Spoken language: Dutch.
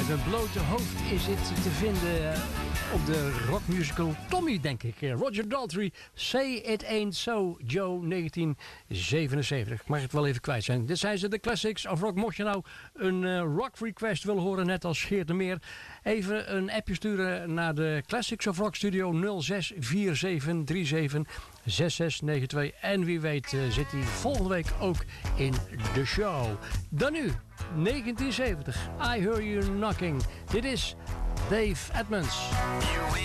Met een blote hoofd is dit te vinden op de rockmusical Tommy, denk ik. Roger Daltrey, Say It Ain't So, Joe, 1977. Ik mag het wel even kwijt zijn. Dit zijn ze, de Classics of Rock. Mocht je nou een rock request willen horen, net als Geert de Meer, even een appje sturen naar de Classics of Rock Studio 0647376692. En wie weet zit hij volgende week ook in de show. Dan nu, 1970. I Hear You Knocking. Dit is Dave Edmunds.